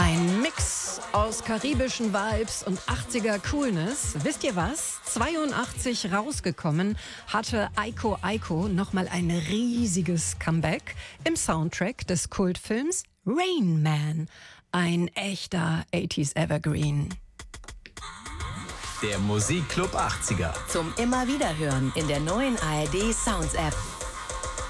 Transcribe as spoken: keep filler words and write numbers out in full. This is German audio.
Ein Mix aus karibischen Vibes und achtziger Coolness. Wisst ihr was? zweiundachtzig rausgekommen hatte Aiko Aiko nochmal ein riesiges Comeback im Soundtrack des Kultfilms Rain Man. Ein echter achtziger Evergreen. Der Musikclub achtziger. Zum immer wieder hören in der neuen A R D Sounds App.